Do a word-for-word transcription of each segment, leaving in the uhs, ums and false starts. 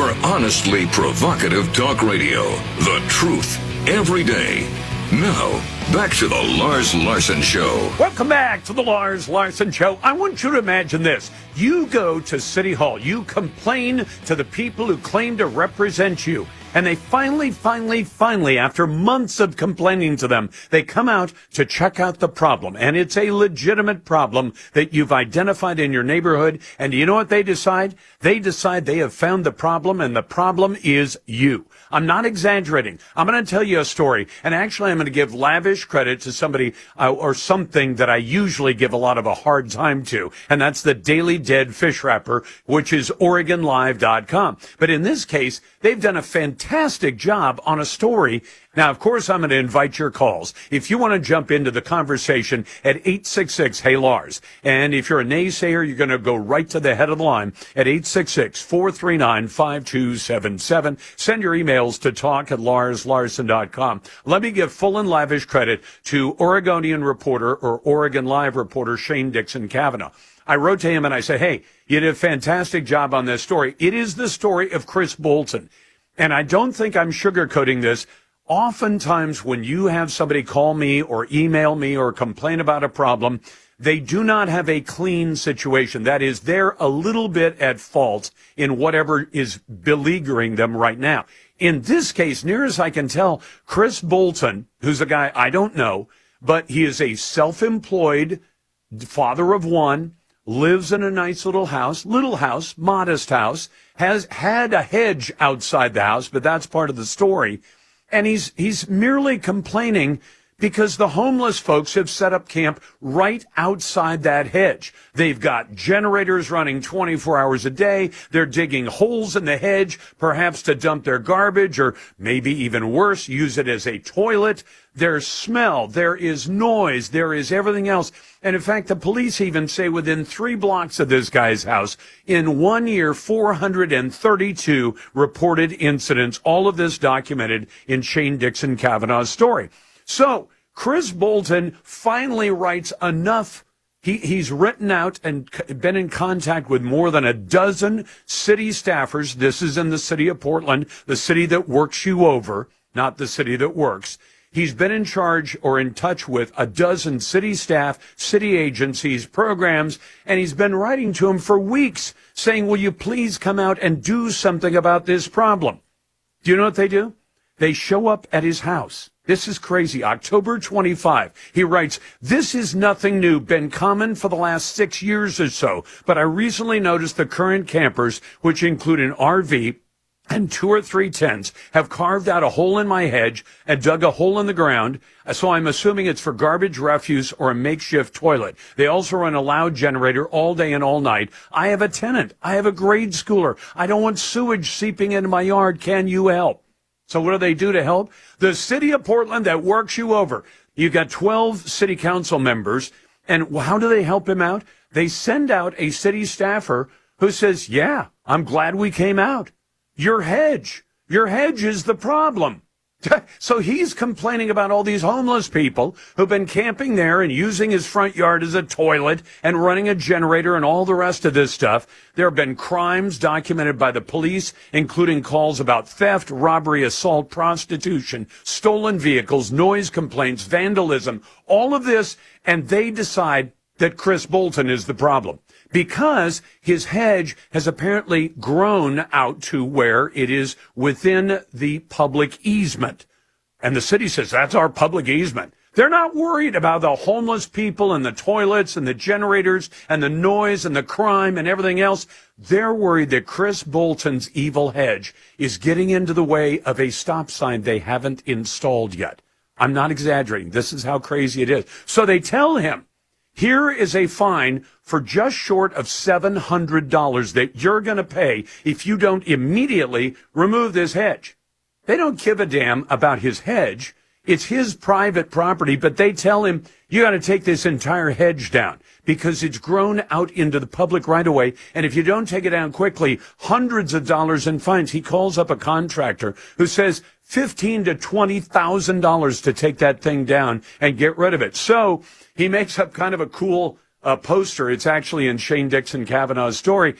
for honestly provocative talk radio. The truth every day. Now, back to the Lars Larson Show. Welcome back to the Lars Larson Show. I want you to imagine this. You go to City Hall. You complain to the people who claim to represent you. And they finally, finally, finally, after months of complaining to them, they come out to check out the problem. And it's a legitimate problem that you've identified in your neighborhood. And you know what they decide? They decide they have found the problem, and the problem is you. I'm not exaggerating. I'm going to tell you a story. And actually, I'm going to give lavish credit to somebody uh, or something that I usually give a lot of a hard time to. And that's the Daily Dead Fish Wrapper, which is Oregon Live dot com. But in this case, they've done a fantastic job on a story. Now, of course, I'm going to invite your calls. If you want to jump into the conversation at eight six six, hey, Lars. And if you're a naysayer, you're going to go right to the head of the line at eight six six, four three nine, five two seven seven. Send your emails to talk at lars larson dot com. Let me give full and lavish credit to Oregonian reporter or Oregon Live reporter Shane Dixon Kavanaugh. I wrote to him and I said, hey, you did a fantastic job on this story. It is the story of Chris Bolton. And I don't think I'm sugarcoating this. Oftentimes when you have somebody call me or email me or complain about a problem, they do not have a clean situation. That is, they're a little bit at fault in whatever is beleaguering them right now. In this case, near as I can tell, Chris Bolton, who's a guy I don't know, but he is a self-employed father of one, lives in a nice little house, little house, modest house, has had a hedge outside the house, but that's part of the story. And he's he's merely complaining because the homeless folks have set up camp right outside that hedge. They've got generators running twenty-four hours a day. They're digging holes in the hedge, perhaps to dump their garbage, or maybe even worse, use it as a toilet. There's smell, there is noise, there is everything else. And in fact, the police even say within three blocks of this guy's house, in one year, four hundred thirty-two reported incidents, all of this documented in Shane Dixon Kavanaugh's story. So Chris Bolton finally writes enough. He, he's written out and been in contact with more than a dozen city staffers. This is in the city of Portland, the city that works you over, not the city that works. He's been in charge or in touch with a dozen city staff, city agencies, programs, and he's been writing to them for weeks saying, will you please come out and do something about this problem? Do you know what they do? They show up at his house. This is crazy. October twenty-fifth, he writes, this is nothing new, been common for the last six years or so, but I recently noticed the current campers, which include an R V, and two or three tents, have carved out a hole in my hedge and dug a hole in the ground, so I'm assuming it's for garbage refuse or a makeshift toilet. They also run a loud generator all day and all night. I have a tenant. I have a grade schooler. I don't want sewage seeping into my yard. Can you help? So what do they do to help? The city of Portland that works you over. You've got twelve city council members, and how do they help him out? They send out a city staffer who says, yeah, I'm glad we came out. Your hedge, your hedge is the problem. So he's complaining about all these homeless people who've been camping there and using his front yard as a toilet and running a generator and all the rest of this stuff. There have been crimes documented by the police, including calls about theft, robbery, assault, prostitution, stolen vehicles, noise complaints, vandalism, all of this. And they decide that Chris Bolton is the problem, because his hedge has apparently grown out to where it is within the public easement. And the city says, that's our public easement. They're not worried about the homeless people and the toilets and the generators and the noise and the crime and everything else. They're worried that Chris Bolton's evil hedge is getting into the way of a stop sign they haven't installed yet. I'm not exaggerating. This is how crazy it is. So they tell him, here is a fine for just short of seven hundred dollars that you're going to pay if you don't immediately remove this hedge. They don't give a damn about his hedge. It's his private property, but they tell him, you got to take this entire hedge down because it's grown out into the public right away. And if you don't take it down quickly, hundreds of dollars in fines. He calls up a contractor who says fifteen to twenty thousand dollars to take that thing down and get rid of it. So he makes up kind of a cool uh, poster. It's actually in Shane Dixon Kavanaugh's story.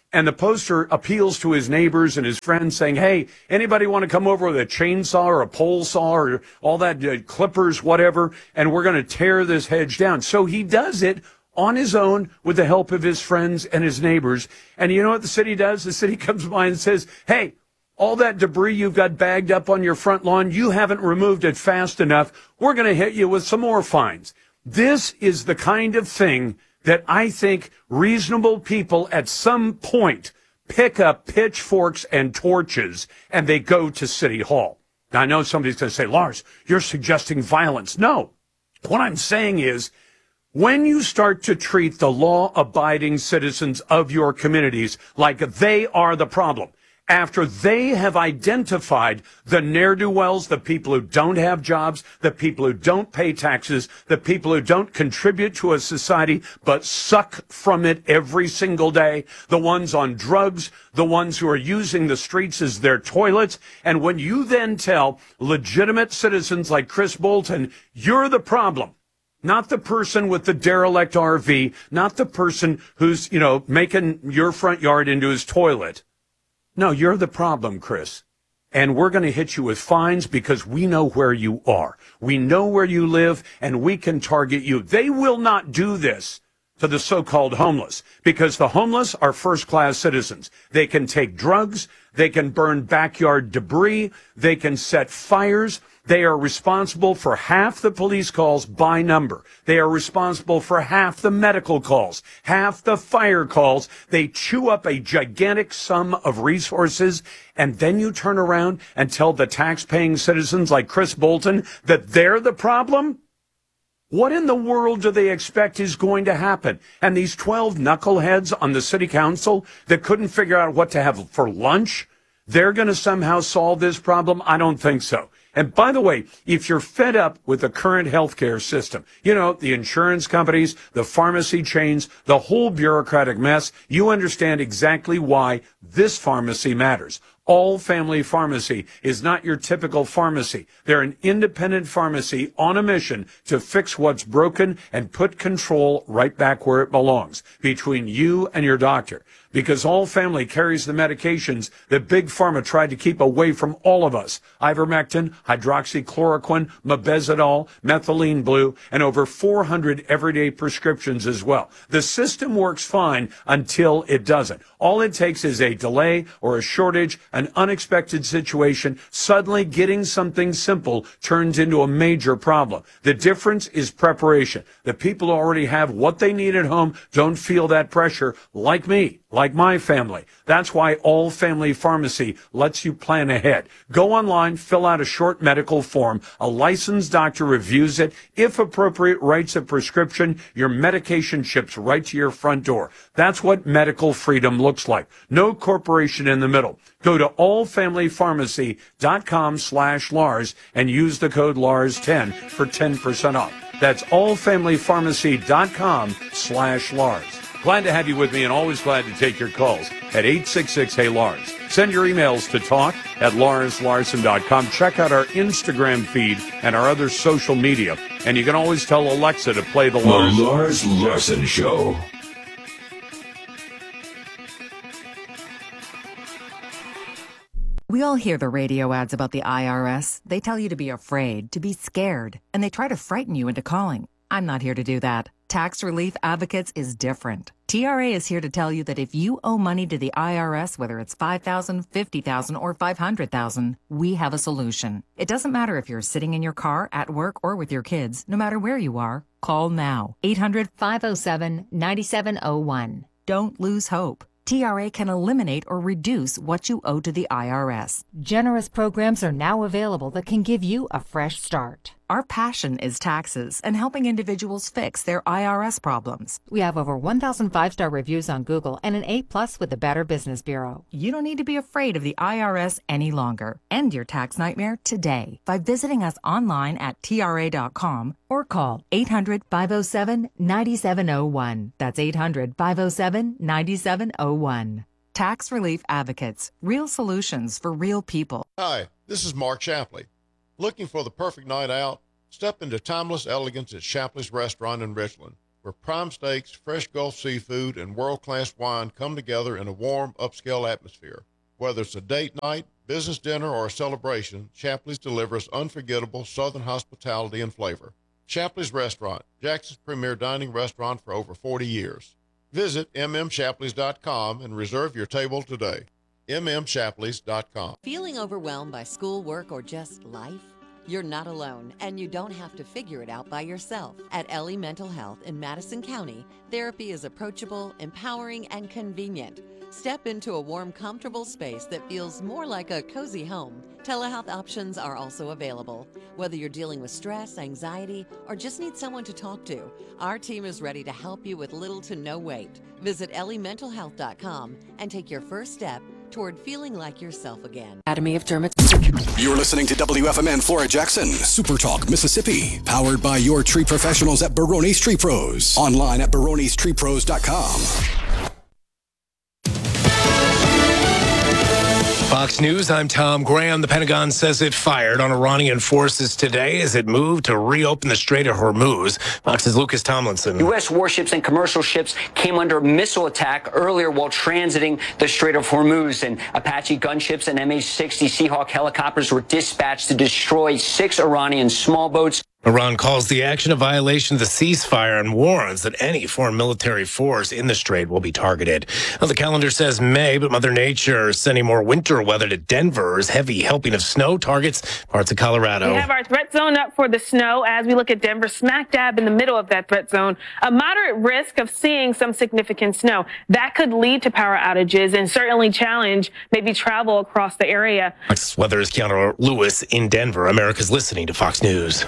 And the poster appeals to his neighbors and his friends saying, hey, anybody want to come over with a chainsaw or a pole saw or all that, uh, clippers, whatever, and we're going to tear this hedge down. So he does it on his own with the help of his friends and his neighbors. And you know what the city does? The city comes by and says, hey, all that debris you've got bagged up on your front lawn, you haven't removed it fast enough. We're going to hit you with some more fines. This is the kind of thing that I think reasonable people at some point pick up pitchforks and torches and they go to City Hall. Now, I know somebody's going to say, Lars, you're suggesting violence. No. What I'm saying is, when you start to treat the law-abiding citizens of your communities like they are the problem, after they have identified the ne'er-do-wells, the people who don't have jobs, the people who don't pay taxes, the people who don't contribute to a society but suck from it every single day, the ones on drugs, the ones who are using the streets as their toilets, and when you then tell legitimate citizens like Chris Bolton, you're the problem, not the person with the derelict R V, not the person who's, you know, making your front yard into his toilet. No, you're the problem, Chris. And we're going to hit you with fines because we know where you are. We know where you live, and we can target you. They will not do this to the so-called homeless because the homeless are first-class citizens. They can take drugs. They can burn backyard debris. They can set fires. They are responsible for half the police calls by number. They are responsible for half the medical calls, half the fire calls. They chew up a gigantic sum of resources, and then you turn around and tell the tax-paying citizens like Chris Bolton that they're the problem? What in the world do they expect is going to happen? And these twelve knuckleheads on the city council that couldn't figure out what to have for lunch, they're going to somehow solve this problem? I don't think so. And by the way, if you're fed up with the current healthcare system, you know, the insurance companies, the pharmacy chains, the whole bureaucratic mess, you understand exactly why this pharmacy matters. All Family Pharmacy is not your typical pharmacy. They're an independent pharmacy on a mission to fix what's broken and put control right back where it belongs, between you and your doctor. Because All Family carries the medications that Big Pharma tried to keep away from all of us. Ivermectin, hydroxychloroquine, mebendazole, methylene blue, and over four hundred everyday prescriptions as well. The system works fine until it doesn't. All it takes is a delay or a shortage, an unexpected situation. Suddenly getting something simple turns into a major problem. The difference is preparation. The people who already have what they need at home don't feel that pressure, like me, like my family. That's why All Family Pharmacy lets you plan ahead. Go online, fill out a short medical form. A licensed doctor reviews it. If appropriate, writes a prescription. Your medication ships right to your front door. That's what medical freedom looks like. No corporation in the middle. Go to allfamilypharmacy.com slash Lars and use the code Lars ten for ten percent off. That's allfamilypharmacy.com slash Lars. Glad to have you with me and always glad to take your calls at eight six six, hey Lars. Send your emails to talk at lars larson dot com. Check out our Instagram feed and our other social media. And you can always tell Alexa to play the Lars. The Lars Larson Show. We all hear the radio ads about the I R S. They tell you to be afraid, to be scared, and they try to frighten you into calling. I'm not here to do that. Tax Relief Advocates is different. T R A is here to tell you that if you owe money to the I R S, whether it's five thousand dollars, fifty thousand dollars, or five hundred thousand dollars, we have a solution. It doesn't matter if you're sitting in your car, at work, or with your kids. No matter where you are, call now. eight hundred, five oh seven, nine seven oh one. Don't lose hope. T R A can eliminate or reduce what you owe to the I R S. Generous programs are now available that can give you a fresh start. Our passion is taxes and helping individuals fix their I R S problems. We have over one thousand five-star reviews on Google and an A plus with the Better Business Bureau. You don't need to be afraid of the I R S any longer. End your tax nightmare today by visiting us online at T R A dot com or call eight hundred, five oh seven, nine seven oh one. That's eight hundred, five oh seven, nine seven oh one. Tax Relief Advocates. Real solutions for real people. Hi, this is Mark Shapley. Looking for the perfect night out? Step into timeless elegance at Shapley's Restaurant in Richland. where prime steaks, fresh Gulf seafood, and world-class wine come together in a warm, upscale atmosphere. Whether it's a date night, business dinner, or a celebration, Shapley's delivers unforgettable Southern hospitality and flavor. Shapley's Restaurant, Jackson's premier dining restaurant for over forty years. Visit m m shapleys dot com and reserve your table today. m m shapleys dot com. Feeling overwhelmed by school, work, or just life? You're not alone, and you don't have to figure it out by yourself. At Ellie Mental Health in Madison County, therapy is approachable, empowering, and convenient. Step into a warm, comfortable space that feels more like a cozy home. Telehealth options are also available. Whether you're dealing with stress, anxiety, or just need someone to talk to, our team is ready to help you with little to no wait. Visit ellie mental health dot com and take your first step toward feeling like yourself again. Academy of Dermat. You're listening to W F M N Flora Jackson, Super Talk, Mississippi, powered by your tree professionals at Barone's Tree Pros. Online at barones tree pros dot com. Fox News, I'm Tom Graham. The Pentagon says it fired on Iranian forces today as it moved to reopen the Strait of Hormuz. Fox's Lucas Tomlinson. U S warships and commercial ships came under missile attack earlier while transiting the Strait of Hormuz, and Apache gunships and M H sixty Seahawk helicopters were dispatched to destroy six Iranian small boats. Iran calls the action a violation of the ceasefire and warns that any foreign military force in the strait will be targeted. Well, the calendar says May, but Mother Nature is sending more winter weather to Denver as heavy helping of snow targets parts of Colorado. We have our threat zone up for the snow as we look at Denver, smack dab in the middle of that threat zone. A moderate risk of seeing some significant snow. That could lead to power outages and certainly challenge maybe travel across the area. Fox Weather's Keanu Lewis in Denver. America's listening to Fox News.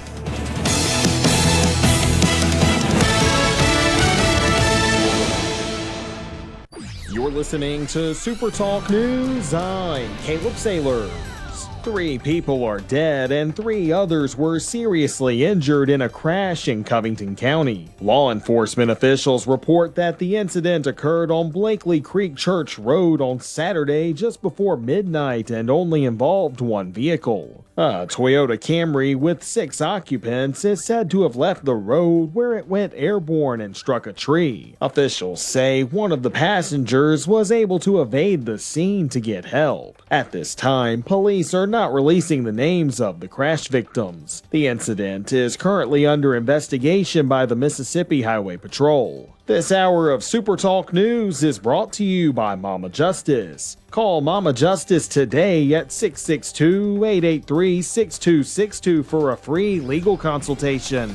You're listening to Super Talk News. I'm Caleb Sailors. Three people are dead and three others were seriously injured in a crash in Covington County. Law enforcement officials report that the incident occurred on Blakely Creek Church Road on Saturday just before midnight and only involved one vehicle. A Toyota Camry with six occupants is said to have left the road where it went airborne and struck a tree. Officials say one of the passengers was able to evade the scene to get help. At this time, police are not releasing the names of the crash victims. The incident is currently under investigation by the Mississippi Highway Patrol. This hour of Super Talk News is brought to you by Mama Justice. Call Mama Justice today at six six two, eight eight three, six two six two for a free legal consultation.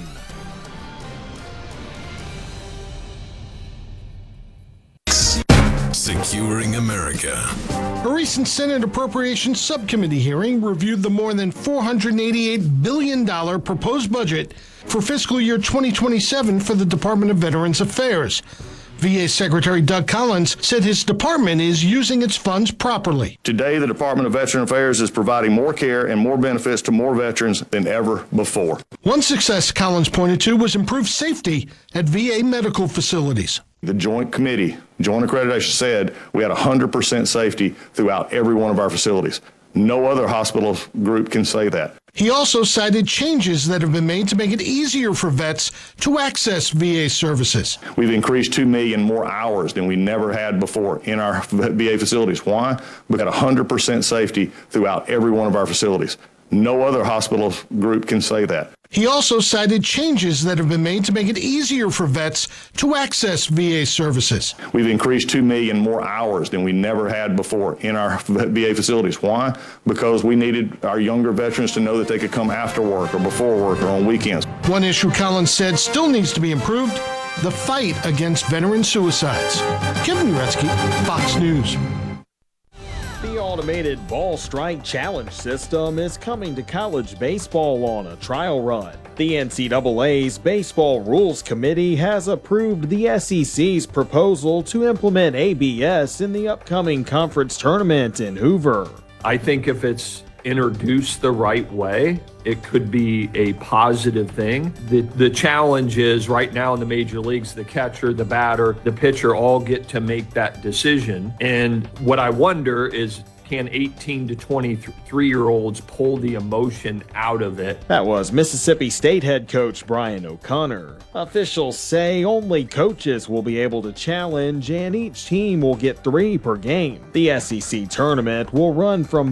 Securing America. A recent Senate Appropriations Subcommittee hearing reviewed the more than four hundred eighty-eight billion dollars proposed budget for fiscal year twenty twenty-seven for the Department of Veterans Affairs. V A Secretary Doug Collins said his department is using its funds properly. Today, the Department of Veterans Affairs is providing more care and more benefits to more veterans than ever before. One success Collins pointed to was improved safety at V A medical facilities. The Joint Committee, Joint Accreditation said we had one hundred percent safety throughout every one of our facilities. No other hospital group can say that. He also cited changes that have been made to make it easier for vets to access V A services. We've increased two million more hours than we never had before in our V A facilities. Why? We got one hundred percent safety throughout every one of our facilities. No other hospital group can say that. He also cited changes that have been made to make it easier for vets to access V A services. We've increased two million more hours than we never had before in our V A facilities. Why? Because we needed our younger veterans to know that they could come after work or before work or on weekends. One issue Collins said still needs to be improved: the fight against veteran suicides. Kevin Uretsky, Fox News. The automated ball strike challenge system is coming to college baseball on a trial run. The N C double A's Baseball Rules Committee has approved the S E C's proposal to implement A B S in the upcoming conference tournament in Hoover. I think if it's introduced the right way, it could be a positive thing. The, the challenge is right now in the major leagues, the catcher, the batter, the pitcher all get to make that decision. And what I wonder is, can eighteen to twenty-three year olds pull the emotion out of it? That was Mississippi State head coach Brian O'Connor. Officials say only coaches will be able to challenge, and each team will get three per game. The S E C tournament will run from